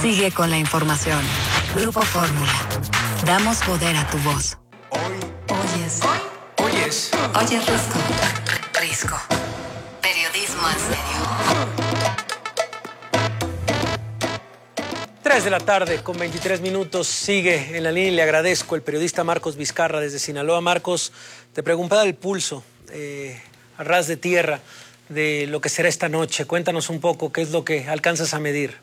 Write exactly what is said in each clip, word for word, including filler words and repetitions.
Sigue con la información. Grupo Fórmula. Damos poder a tu voz. Hoy. Oyes. Hoy es. Oyes Risco. Risco. Periodismo en serio. tres de la tarde con veintitrés minutos, sigue en la línea y le agradezco el periodista Marcos Vizcarra desde Sinaloa. Marcos, te preguntaba el pulso, eh, a ras de tierra, de lo que será esta noche. Cuéntanos un poco qué es lo que alcanzas a medir.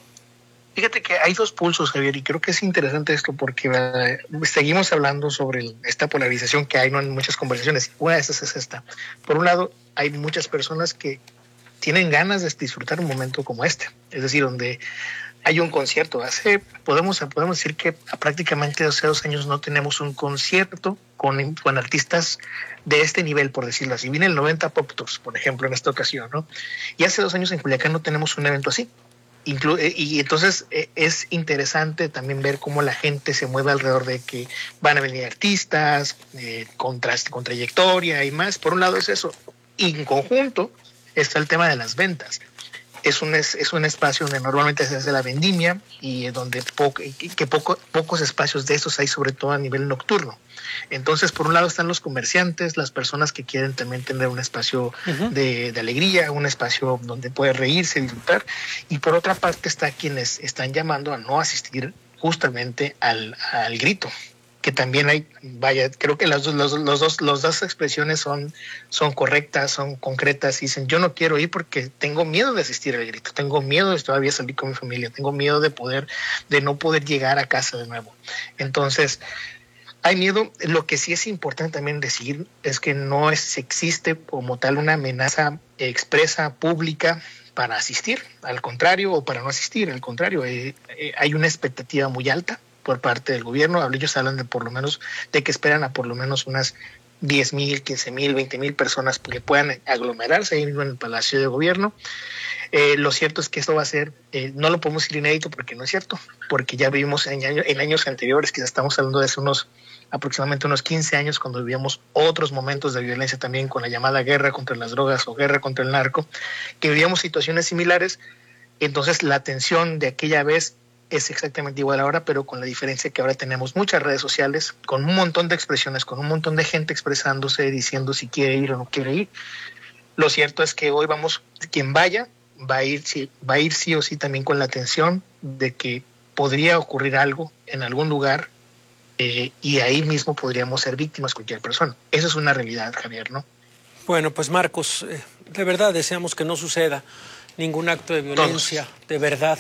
Fíjate que hay dos pulsos, Javier, y creo que es interesante esto porque eh, seguimos hablando sobre el, esta polarización que hay, ¿no?, en muchas conversaciones. Una de esas es esta. Por un lado, hay muchas personas que tienen ganas de disfrutar un momento como este, es decir, donde hay un concierto. Hace, podemos, podemos decir que prácticamente hace dos años no tenemos un concierto con, con artistas de este nivel, por decirlo así. Viene el noventa Pop Tours, por ejemplo, en esta ocasión, ¿no? Y hace dos años en Culiacán no tenemos un evento así. Inclu y entonces eh, es interesante también ver cómo la gente se mueve alrededor de que van a venir artistas eh, con, con trayectoria y más. Por un lado es eso. Y en conjunto está el tema de las ventas. Es un, es, es un espacio donde normalmente se hace la vendimia y donde po que poco, pocos espacios de estos hay, sobre todo a nivel nocturno. Entonces, por un lado están los comerciantes, las personas que quieren también tener un espacio uh-huh. de, de alegría, un espacio donde puede reírse, disfrutar. Y por otra parte está quienes están llamando a no asistir justamente al, al grito, que también hay, vaya, creo que los, los, los, dos, los dos expresiones son, son correctas, son concretas. Y dicen, yo no quiero ir porque tengo miedo de asistir al grito, tengo miedo de todavía salir con mi familia, tengo miedo de poder, de no poder llegar a casa de nuevo. Entonces, hay miedo. Lo que sí es importante también decir es que no es, existe como tal una amenaza expresa, pública, para asistir, al contrario, o para no asistir, al contrario, eh, eh, hay una expectativa muy alta por parte del gobierno. Ellos hablan de por lo menos, de que esperan a por lo menos unas diez mil, quince mil, veinte mil personas que puedan aglomerarse ahí mismo en el Palacio de Gobierno. Eh, lo cierto es que esto va a ser, eh, no lo podemos decir inédito porque no es cierto, porque ya vivimos en, año, en años anteriores, quizás estamos hablando de hace unos aproximadamente unos quince años, cuando vivíamos otros momentos de violencia también con la llamada guerra contra las drogas o guerra contra el narco, que vivíamos situaciones similares. Entonces la tensión de aquella vez es exactamente igual ahora, pero con la diferencia que ahora tenemos muchas redes sociales, con un montón de expresiones, con un montón de gente expresándose, diciendo si quiere ir o no quiere ir. Lo cierto es que hoy vamos, quien vaya, va a ir, sí, va a ir sí o sí también con la tensión de que podría ocurrir algo en algún lugar eh, y ahí mismo podríamos ser víctimas cualquier persona. Esa es una realidad, Javier, ¿no? Bueno, pues Marcos, eh, de verdad deseamos que no suceda ningún acto de violencia, Todos. de verdad.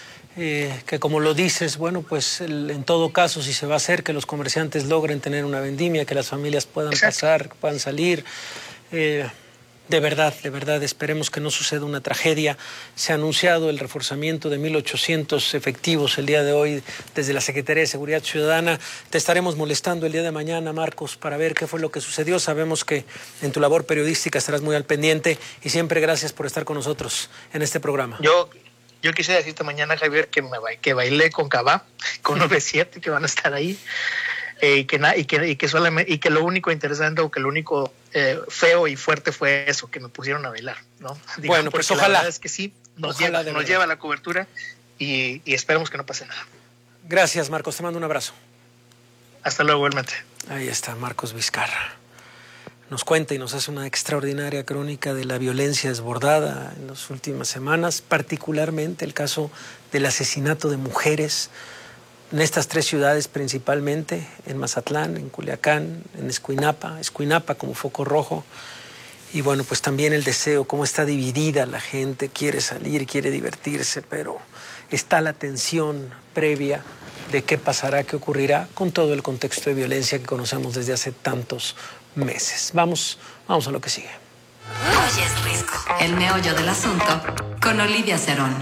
Eh, que como lo dices, bueno, pues el, en todo caso, si se va a hacer, que los comerciantes logren tener una vendimia, que las familias puedan Exacto. pasar, puedan salir. Eh, de verdad, de verdad, esperemos que no suceda una tragedia. Se ha anunciado el reforzamiento de mil ochocientos efectivos el día de hoy desde la Secretaría de Seguridad Ciudadana. Te estaremos molestando el día de mañana, Marcos, para ver qué fue lo que sucedió. Sabemos que en tu labor periodística estarás muy al pendiente y siempre gracias por estar con nosotros en este programa. Yo... Yo quisiera decirte mañana, Javier, que, me, que bailé con Cabá, con nueve siete, que van a estar ahí, eh, y, que na, y, que, y, que solamente, y que lo único interesante o que lo único eh, feo y fuerte fue eso, que me pusieron a bailar, ¿no? Digo, bueno, pues ojalá. La verdad es que sí, nos, lleva, nos lleva la cobertura y, y esperemos que no pase nada. Gracias, Marcos, te mando un abrazo. Hasta luego, igualmente. Ahí está Marcos Vizcarra. Nos cuenta y nos hace una extraordinaria crónica de la violencia desbordada en las últimas semanas, particularmente el caso del asesinato de mujeres en estas tres ciudades principalmente, en Mazatlán, en Culiacán, en Escuinapa, Escuinapa como foco rojo. Y bueno, pues también el deseo, cómo está dividida la gente, quiere salir, quiere divertirse, pero está la tensión previa de qué pasará, qué ocurrirá con todo el contexto de violencia que conocemos desde hace tantos meses. Vamos, vamos a lo que sigue. Hoy es Risco, el meollo del asunto, con Olivia Cerón.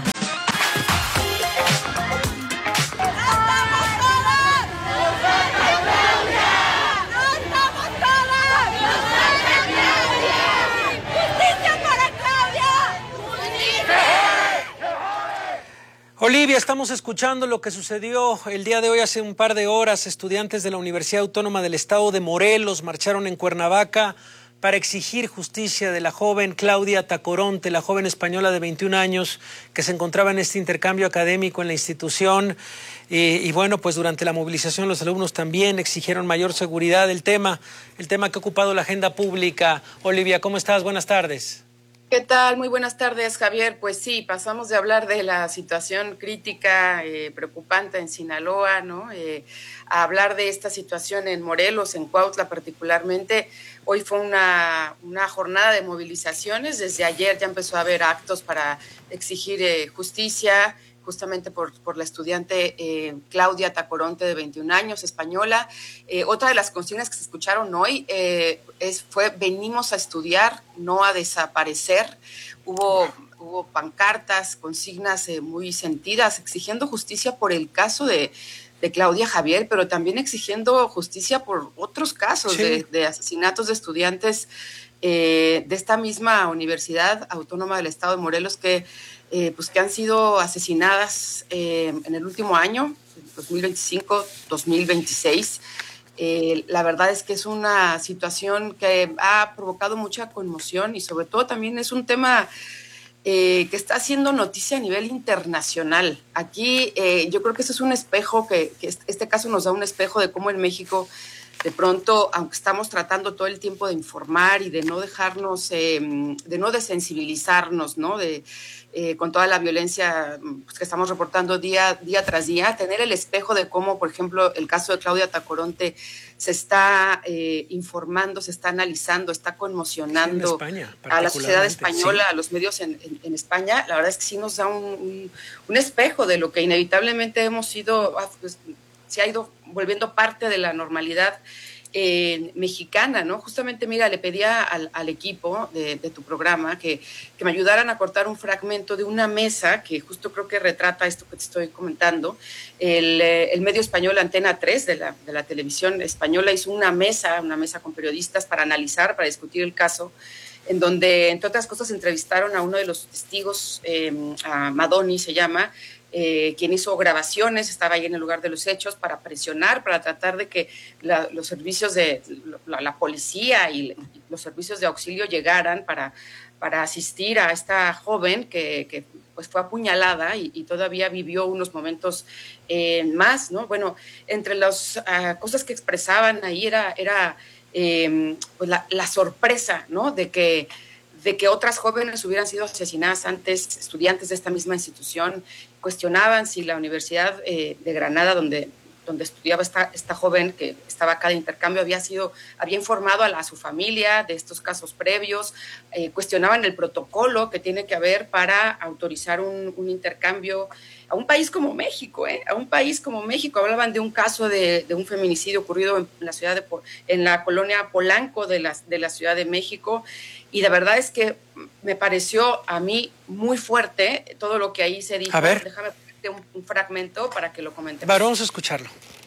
Olivia, estamos escuchando lo que sucedió el día de hoy, hace un par de horas. Estudiantes de la Universidad Autónoma del Estado de Morelos marcharon en Cuernavaca para exigir justicia de la joven Claudia Tacoronte, la joven española de veintiún años que se encontraba en este intercambio académico en la institución. Y, y bueno, pues durante la movilización los alumnos también exigieron mayor seguridad. El tema, el tema que ha ocupado la agenda pública. Olivia, ¿cómo estás? Buenas tardes. ¿Qué tal? Muy buenas tardes, Javier. Pues sí, pasamos de hablar de la situación crítica, eh, preocupante en Sinaloa, ¿no? Eh, a hablar de esta situación en Morelos, en Cuautla particularmente. Hoy fue una, una jornada de movilizaciones. Desde ayer ya empezó a haber actos para exigir eh, justicia, justamente por, por la estudiante eh, Claudia Tacoronte, de veintiún años, española. Eh, otra de las consignas que se escucharon hoy eh, es, fue venimos a estudiar, no a desaparecer. Hubo, hubo pancartas, consignas eh, muy sentidas, exigiendo justicia por el caso de, de Claudia, Javier, pero también exigiendo justicia por otros casos sí. de, de asesinatos de estudiantes eh, de esta misma Universidad Autónoma del Estado de Morelos que Eh, pues que han sido asesinadas eh, en el último año, dos mil veinticinco, dos mil veintiséis. Eh, la verdad es que es una situación que ha provocado mucha conmoción y sobre todo también es un tema eh, que está haciendo noticia a nivel internacional. Aquí eh, yo creo que este es un espejo, que, que este caso nos da un espejo de cómo en México de pronto, aunque estamos tratando todo el tiempo de informar y de no dejarnos, eh, de no desensibilizarnos, ¿no? De, eh, con toda la violencia pues, que estamos reportando día, día tras día, tener el espejo de cómo, por ejemplo, el caso de Claudia Tacoronte se está eh, informando, se está analizando, está conmocionando sí, España, a la sociedad española, sí. a los medios en, en, en España. La verdad es que sí nos da un, un, un espejo de lo que inevitablemente hemos sido, pues, se ha ido volviendo parte de la normalidad eh, mexicana, ¿no? Justamente, mira, le pedía al, al equipo de, de tu programa que, que me ayudaran a cortar un fragmento de una mesa que justo creo que retrata esto que te estoy comentando. El, el medio español Antena tres de la, de la televisión española hizo una mesa, una mesa con periodistas para analizar, para discutir el caso, en donde, entre otras cosas, entrevistaron a uno de los testigos, eh, a Madoni se llama, Eh, quien hizo grabaciones, estaba ahí en el lugar de los hechos para presionar, para tratar de que la, los servicios de la, la policía y, y los servicios de auxilio llegaran para, para asistir a esta joven que, que pues fue apuñalada y, y todavía vivió unos momentos eh, más, ¿no? Bueno, entre las uh, cosas que expresaban ahí era, era eh, pues la, la sorpresa, ¿no? De que de que otras jóvenes hubieran sido asesinadas antes, estudiantes de esta misma institución. Cuestionaban si la Universidad eh, de Granada, donde, donde estudiaba esta, esta joven que estaba acá de intercambio, había sido, había informado a, la, a su familia de estos casos previos. Eh, cuestionaban el protocolo que tiene que haber para autorizar un, un intercambio a un país como México, ¿eh? A un país como México. Hablaban de un caso de, de un feminicidio ocurrido en la ciudad de, en la colonia Polanco de la, de la Ciudad de México. Y de verdad es que me pareció a mí muy fuerte todo lo que ahí se dijo. A ver. Déjame ponerte un, un fragmento para que lo comentemos. Vale, vamos a escucharlo.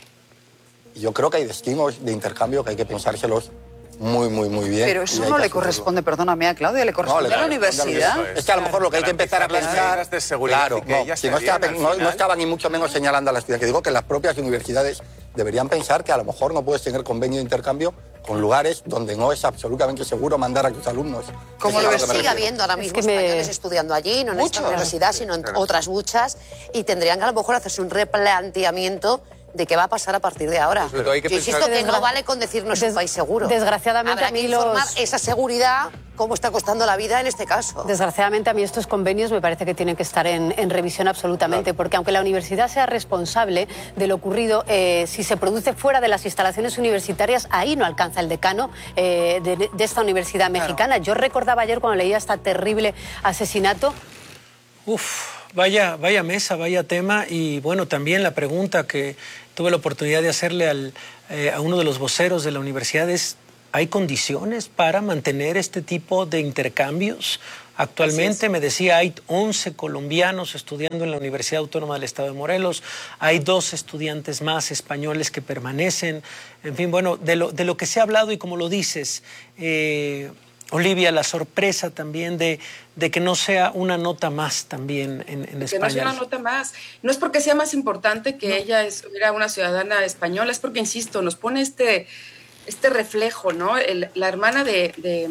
Yo creo que hay destinos de intercambio que hay que pensárselos muy, muy, muy bien. Pero eso no le corresponde, perdóname a Claudia, le corresponde no, le, a la universidad. Es, es que a lo mejor lo que hay que empezar a pensar... De seguridad claro, y que no, si no, está, no, no estaba ni mucho menos señalando a la estudiante. Digo que las propias universidades deberían pensar que a lo mejor no puedes tener convenio de intercambio con lugares donde no es absolutamente seguro mandar a tus alumnos. Como lo sigue habiendo ahora mismo es que españoles me... estudiando allí, no en esta universidad, sino en claro. otras muchas, y tendrían que a lo mejor hacerse un replanteamiento de qué va a pasar a partir de ahora. Pero hay que Yo insisto que no vale con decirnos Des... un país seguro. Desgraciadamente Habrá a mí que informar los... esa seguridad, cómo está costando la vida en este caso. Desgraciadamente a mí estos convenios me parece que tienen que estar en, en revisión absolutamente, claro. porque aunque la universidad sea responsable de lo ocurrido, eh, si se produce fuera de las instalaciones universitarias, ahí no alcanza el decano eh, de, de esta universidad mexicana. Claro. Yo recordaba ayer cuando leía este terrible asesinato. Uf, vaya, vaya mesa, vaya tema, y bueno, también la pregunta que tuve la oportunidad de hacerle al, eh, a uno de los voceros de la universidad es, ¿hay condiciones para mantener este tipo de intercambios? Actualmente, me decía, hay once colombianos estudiando en la Universidad Autónoma del Estado de Morelos, hay dos estudiantes más españoles que permanecen, en fin, bueno, de lo, de lo que se ha hablado y como lo dices, eh, Olivia, la sorpresa también de, de que no sea una nota más también en, en de España. Que no sea una nota más. No es porque sea más importante que no. ella es, era una ciudadana española, es porque, insisto, nos pone este, este reflejo, ¿no? El, la hermana de, de,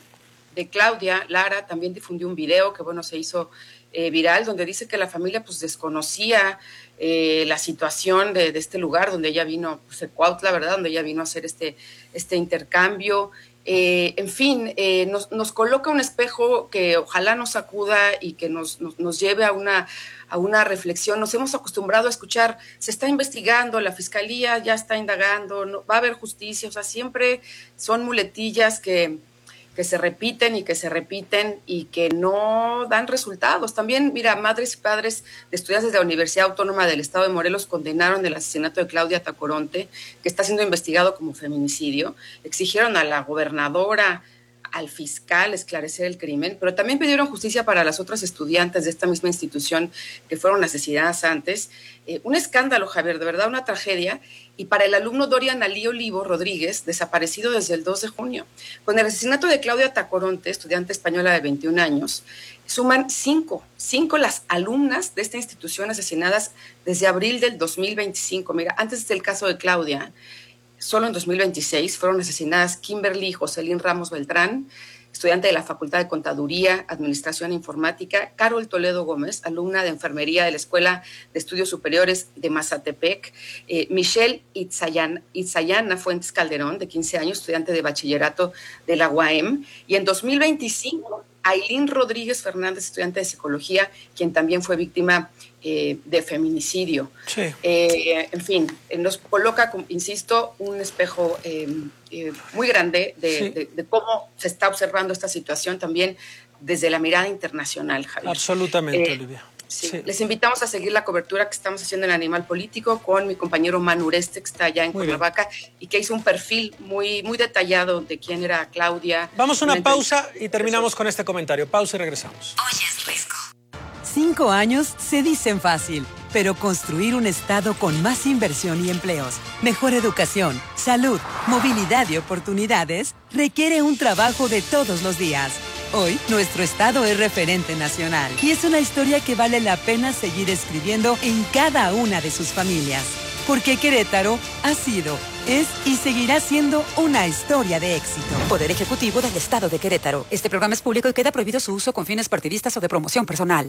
de Claudia, Lara, también difundió un video que, bueno, se hizo eh, viral, donde dice que la familia, pues, desconocía eh, la situación de, de este lugar donde ella vino, pues, el Cuautla, ¿verdad?, donde ella vino a hacer este, este intercambio. Eh, en fin, eh, nos, nos coloca un espejo que ojalá nos sacuda y que nos, nos, nos lleve a una, a una reflexión. Nos hemos acostumbrado a escuchar, se está investigando, la fiscalía ya está indagando, no, va a haber justicia, o sea, siempre son muletillas que, que se repiten y que se repiten y que no dan resultados. También, mira, madres y padres de estudiantes de la Universidad Autónoma del Estado de Morelos condenaron el asesinato de Claudia Tacoronte, que está siendo investigado como feminicidio. Exigieron a la gobernadora, al fiscal esclarecer el crimen, pero también pidieron justicia para las otras estudiantes de esta misma institución que fueron asesinadas antes. Eh, un escándalo, Javier, de verdad una tragedia. Y para el alumno Dorian Alí Olivo Rodríguez, desaparecido desde el dos de junio. Con el asesinato de Claudia Tacoronte, estudiante española de veintiún años, suman cinco, cinco las alumnas de esta institución asesinadas desde abril del dos mil veinticinco. Mira, antes del caso de Claudia, solo en dos mil veintiséis fueron asesinadas Kimberly Jocelyn Ramos Beltrán, estudiante de la Facultad de Contaduría, Administración e Informática; Carol Toledo Gómez, alumna de Enfermería de la Escuela de Estudios Superiores de Mazatepec; eh, Michelle Itzayana, Itzayana Fuentes Calderón, de quince años, estudiante de Bachillerato de la U A M; y en dos mil veinticinco, Ailín Rodríguez Fernández, estudiante de Psicología, quien también fue víctima eh, de feminicidio. Sí. Eh, en fin, nos coloca, insisto, un espejo eh, eh, muy grande de, sí. de, de cómo se está observando esta situación también desde la mirada internacional, Javier. Absolutamente, eh, Olivia. Sí. Sí. Les invitamos a seguir la cobertura que estamos haciendo en Animal Político con mi compañero Manu Ureste, que está allá en Cuernavaca y que hizo un perfil muy, muy detallado de quién era Claudia. Vamos a una pausa y terminamos con este comentario. Pausa y regresamos. Hoy es riesgo. Cinco años se dicen fácil, pero construir un estado con más inversión y empleos, mejor educación, salud, movilidad y oportunidades requiere un trabajo de todos los días. Hoy, nuestro estado es referente nacional y es una historia que vale la pena seguir escribiendo en cada una de sus familias. Porque Querétaro ha sido, es y seguirá siendo una historia de éxito. Poder Ejecutivo del Estado de Querétaro. Este programa es público y queda prohibido su uso con fines partidistas o de promoción personal.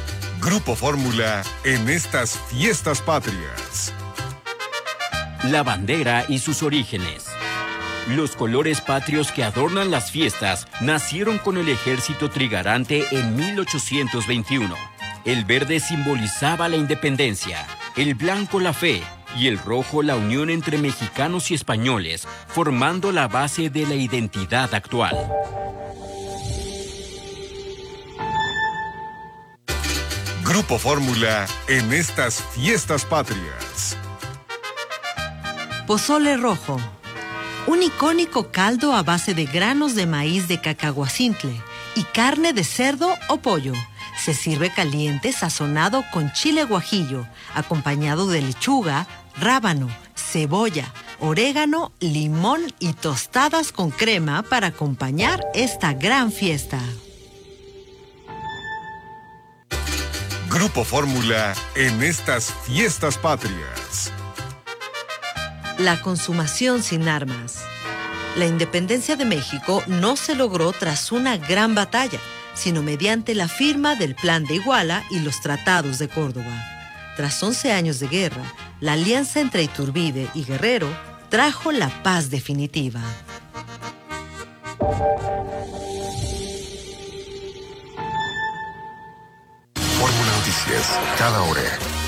Grupo Fórmula en estas fiestas patrias. La bandera y sus orígenes. Los colores patrios que adornan las fiestas nacieron con el ejército trigarante en mil ochocientos veintiuno. El verde simbolizaba la independencia, el blanco la fe y el rojo la unión entre mexicanos y españoles, formando la base de la identidad actual. Grupo Fórmula en estas fiestas patrias. Pozole rojo. Un icónico caldo a base de granos de maíz de cacahuacintle y carne de cerdo o pollo. Se sirve caliente, sazonado con chile guajillo, acompañado de lechuga, rábano, cebolla, orégano, limón y tostadas con crema para acompañar esta gran fiesta. Grupo Fórmula en estas fiestas patrias. La consumación sin armas. La independencia de México no se logró tras una gran batalla, sino mediante la firma del Plan de Iguala y los Tratados de Córdoba. Tras once años de guerra, la alianza entre Iturbide y Guerrero trajo la paz definitiva. Fórmula Noticias, cada hora.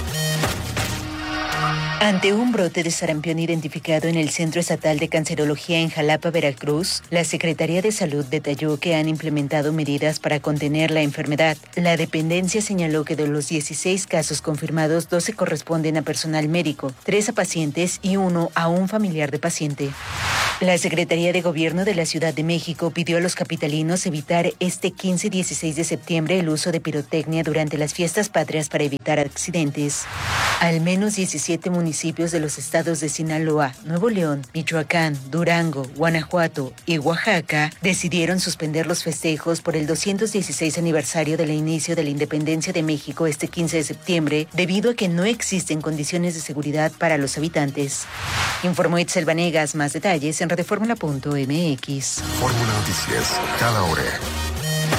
Ante un brote de sarampión identificado en el Centro Estatal de Cancerología en Jalapa, Veracruz, la Secretaría de Salud detalló que han implementado medidas para contener la enfermedad. La dependencia señaló que de los dieciséis casos confirmados, doce corresponden a personal médico, tres a pacientes y uno a un familiar de paciente. La Secretaría de Gobierno de la Ciudad de México pidió a los capitalinos evitar este quince y dieciséis de septiembre el uso de pirotecnia durante las fiestas patrias para evitar accidentes. Al menos diecisiete municipios de los estados de Sinaloa, Nuevo León, Michoacán, Durango, Guanajuato y Oaxaca decidieron suspender los festejos por el doscientos dieciséis aniversario del inicio de la independencia de México este quince de septiembre, debido a que no existen condiciones de seguridad para los habitantes. Informó Itzel Vanegas. Más detalles en redefórmula punto m x. Fórmula Noticias, cada hora